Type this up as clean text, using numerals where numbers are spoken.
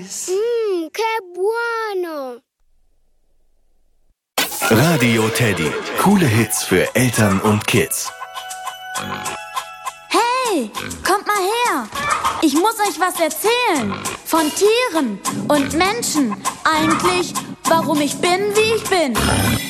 Eis. Che buono. Radio Teddy. Coole Hits für Eltern und Kids. Hey, kommt mal her. Ich muss euch was erzählen. Von Tieren und Menschen. Eigentlich, warum ich bin, wie ich bin.